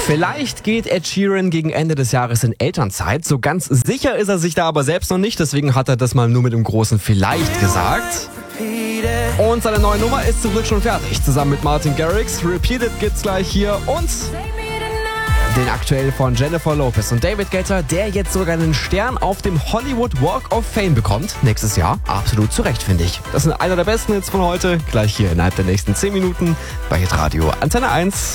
Vielleicht geht Ed Sheeran gegen Ende des Jahres in Elternzeit. So ganz sicher ist er sich da aber selbst noch nicht. Deswegen hat er das mal nur mit einem großen Vielleicht gesagt. Und seine neue Nummer ist zum Glück schon fertig. Zusammen mit Martin Garrix. Repeated gibt's gleich hier. Und den aktuell von Jennifer Lopez und David Guetta, der jetzt sogar einen Stern auf dem Hollywood Walk of Fame bekommt. Nächstes Jahr. Absolut zu Recht, finde ich. Das sind einer der besten Hits von heute. Gleich hier innerhalb der nächsten 10 Minuten bei Hitradio Antenne 1.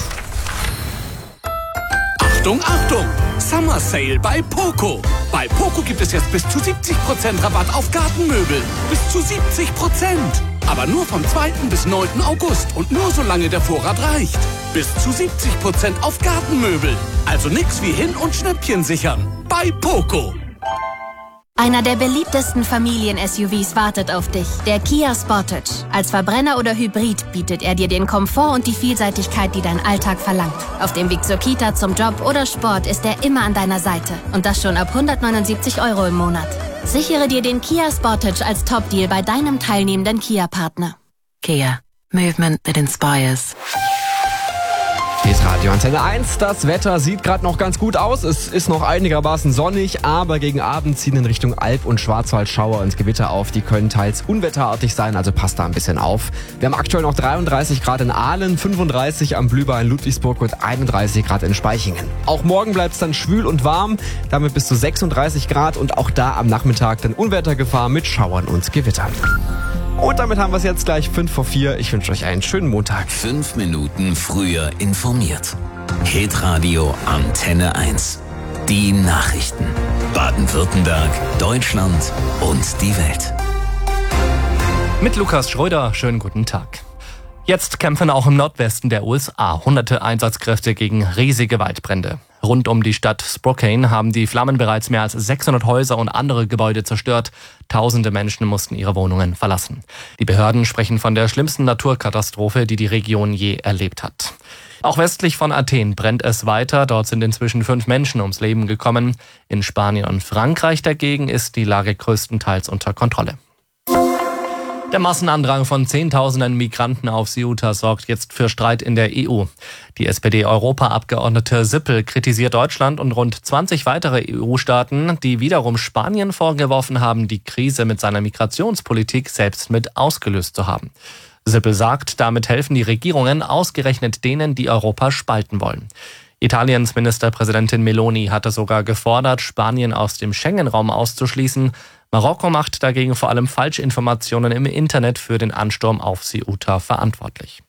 Achtung, Achtung! Summer Sale bei Poco. Bei Poco gibt es jetzt bis zu 70% Rabatt auf Gartenmöbel. Bis zu 70%. Aber nur vom 2. bis 9. August und nur solange der Vorrat reicht. Bis zu 70% auf Gartenmöbel. Also nix wie hin- und Schnäppchen sichern. Bei Poco. Einer der beliebtesten Familien-SUVs wartet auf dich, der Kia Sportage. Als Verbrenner oder Hybrid bietet er dir den Komfort und die Vielseitigkeit, die dein Alltag verlangt. Auf dem Weg zur Kita, zum Job oder Sport ist er immer an deiner Seite. Und das schon ab 179 € im Monat. Sichere dir den Kia Sportage als Top-Deal bei deinem teilnehmenden Kia-Partner. Kia. Movement that inspires. Radio Antenne 1. Das Wetter sieht gerade noch ganz gut aus. Es ist noch einigermaßen sonnig, aber gegen Abend ziehen in Richtung Alb und Schwarzwald Schauer und Gewitter auf. Die können teils unwetterartig sein, also passt da ein bisschen auf. Wir haben aktuell noch 33 Grad in Aalen, 35 am Blühbach in Ludwigsburg und 31 Grad in Spaichingen. Auch morgen bleibt es dann schwül und warm, damit bis zu 36 Grad und auch da am Nachmittag dann Unwettergefahr mit Schauern und Gewittern. Und damit haben wir es jetzt gleich 5:04. Ich wünsche euch einen schönen Montag. 5 Minuten früher informiert. Hitradio Antenne 1. Die Nachrichten. Baden-Württemberg, Deutschland und die Welt. Mit Lukas Schröder, schönen guten Tag. Jetzt kämpfen auch im Nordwesten der USA hunderte Einsatzkräfte gegen riesige Waldbrände. Rund um die Stadt Spokane haben die Flammen bereits mehr als 600 Häuser und andere Gebäude zerstört. Tausende Menschen mussten ihre Wohnungen verlassen. Die Behörden sprechen von der schlimmsten Naturkatastrophe, die die Region je erlebt hat. Auch westlich von Athen brennt es weiter. Dort sind inzwischen 5 Menschen ums Leben gekommen. In Spanien und Frankreich dagegen ist die Lage größtenteils unter Kontrolle. Der Massenandrang von Zehntausenden Migranten auf Ceuta sorgt jetzt für Streit in der EU. Die SPD-Europaabgeordnete Sippel kritisiert Deutschland und rund 20 weitere EU-Staaten, die wiederum Spanien vorgeworfen haben, die Krise mit seiner Migrationspolitik selbst mit ausgelöst zu haben. Sippel sagt, damit helfen die Regierungen ausgerechnet denen, die Europa spalten wollen. Italiens Ministerpräsidentin Meloni hatte sogar gefordert, Spanien aus dem Schengen-Raum auszuschließen. Marokko macht dagegen vor allem Falschinformationen im Internet für den Ansturm auf Ceuta verantwortlich.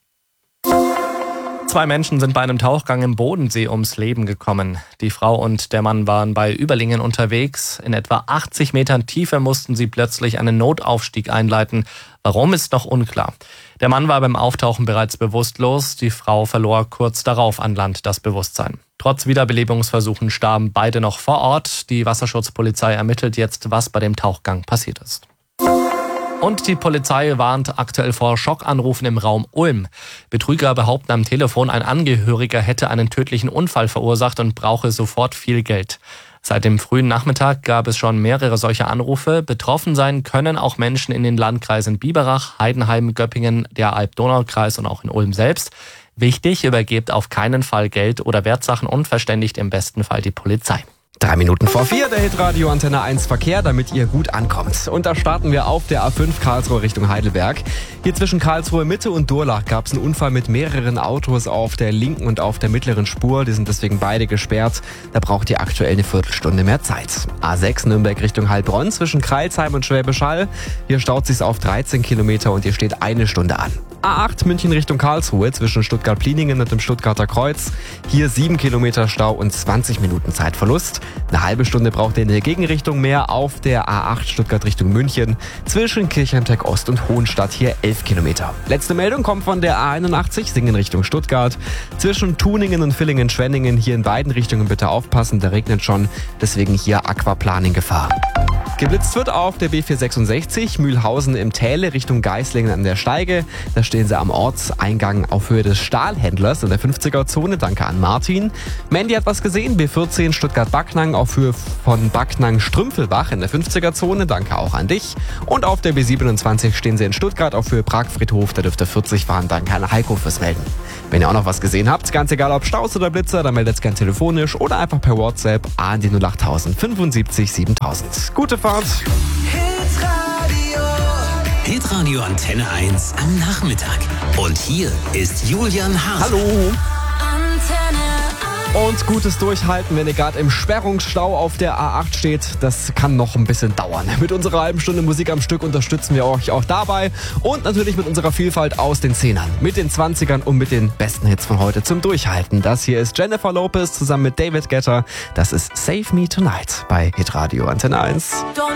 2 Menschen sind bei einem Tauchgang im Bodensee ums Leben gekommen. Die Frau und der Mann waren bei Überlingen unterwegs. In etwa 80 Metern Tiefe mussten sie plötzlich einen Notaufstieg einleiten. Warum, ist noch unklar. Der Mann war beim Auftauchen bereits bewusstlos. Die Frau verlor kurz darauf an Land das Bewusstsein. Trotz Wiederbelebungsversuchen starben beide noch vor Ort. Die Wasserschutzpolizei ermittelt jetzt, was bei dem Tauchgang passiert ist. Und die Polizei warnt aktuell vor Schockanrufen im Raum Ulm. Betrüger behaupten am Telefon, ein Angehöriger hätte einen tödlichen Unfall verursacht und brauche sofort viel Geld. Seit dem frühen Nachmittag gab es schon mehrere solcher Anrufe. Betroffen sein können auch Menschen in den Landkreisen Biberach, Heidenheim, Göppingen, der Alb-Donau-Kreis und auch in Ulm selbst. Wichtig, übergebt auf keinen Fall Geld oder Wertsachen und verständigt im besten Fall die Polizei. 3 Minuten vor 4, der Hitradio Antenne 1 Verkehr, damit ihr gut ankommt. Und da starten wir auf der A5 Karlsruhe Richtung Heidelberg. Hier zwischen Karlsruhe Mitte und Durlach gab es einen Unfall mit mehreren Autos auf der linken und auf der mittleren Spur. Die sind deswegen beide gesperrt. Da braucht ihr aktuell eine Viertelstunde mehr Zeit. A6 Nürnberg Richtung Heilbronn zwischen Crailsheim und Schwäbisch Hall. Hier staut sich's auf 13 Kilometer und ihr steht 1 Stunde an. A8 München Richtung Karlsruhe zwischen Stuttgart-Pliningen und dem Stuttgarter Kreuz. Hier 7 Kilometer Stau und 20 Minuten Zeitverlust. Eine halbe Stunde braucht ihr in der Gegenrichtung mehr auf der A8 Stuttgart Richtung München. Zwischen Kirchheimteck Ost und Hohenstadt hier 11 Kilometer. Letzte Meldung kommt von der A81 Singen Richtung Stuttgart. Zwischen Tuningen und Villingen-Schwenningen hier in beiden Richtungen bitte aufpassen, da regnet schon. Deswegen hier Aquaplaning Gefahr. Geblitzt wird auf der B466 Mühlhausen im Täle Richtung Geislingen an der Steige. Da stehen sie am Ortseingang auf Höhe des Stahlhändlers in der 50er-Zone. Danke an Martin. Mandy hat was gesehen. B14 Stuttgart-Backnang auf Höhe von Backnang-Strümpfelbach in der 50er-Zone. Danke auch an dich. Und auf der B27 stehen sie in Stuttgart auf Höhe Pragfriedhof. Da dürfte 40 fahren. Danke an Heiko fürs Melden. Wenn ihr auch noch was gesehen habt, ganz egal ob Staus oder Blitzer, dann meldet es gern telefonisch oder einfach per WhatsApp an die 08000 75 7000. Gute Fahrt! Hitradio Antenne 1 am Nachmittag. Und hier ist Julian Hase. Hallo! Und gutes Durchhalten, wenn ihr gerade im Sperrungsstau auf der A8 steht. Das kann noch ein bisschen dauern. Mit unserer halben Stunde Musik am Stück unterstützen wir euch auch dabei. Und natürlich mit unserer Vielfalt aus den 10ern, mit den 20ern und mit den besten Hits von heute zum Durchhalten. Das hier ist Jennifer Lopez zusammen mit David Guetta. Das ist Save Me Tonight bei Hitradio Antenne 1.